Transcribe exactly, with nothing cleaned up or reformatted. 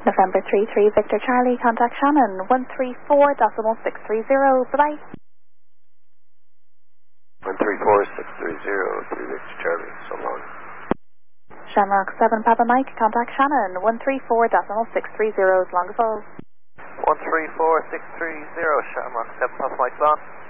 November three three Victor Charlie, contact Shannon, one three four decimal six three zero, bye-bye. one three four six three zero, three Victor Charlie, so long. Shamrock seven Papa Mike, contact Shannon, one three four decimal six three zero, as long as all. one three four six three zero, Shamrock seven Papa Mike, long.